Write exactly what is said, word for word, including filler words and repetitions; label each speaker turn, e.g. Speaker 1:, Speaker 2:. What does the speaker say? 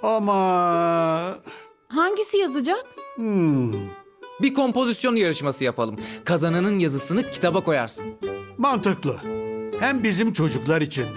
Speaker 1: Ama...
Speaker 2: Hangisi yazacak?
Speaker 1: Hmm,
Speaker 3: Bir kompozisyon yarışması yapalım. Kazananın yazısını kitaba koyarsın.
Speaker 1: mantıklı. Hem bizim çocuklar için